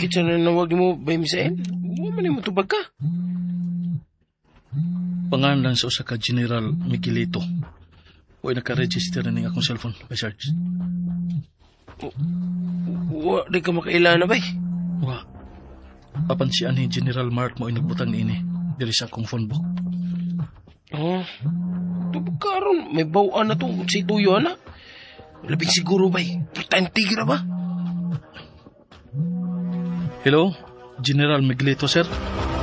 Kitsa na nawag mo ba Misael? Huwag mo tubag ka. Pangalan sa usa ka General Miguelito. Huwag naka-register na akong cellphone, by Sarge. Huwag di ka makaila na ba? Wa. Papansian ni General Mark mo ay nagbutang ni ini. Dili sa akong phone book. Oh, tubag ka ron. May bawaan na itong si Tuyo na. Labing siguro ba? Importante gira ba? Hello, General Miguelito, sir.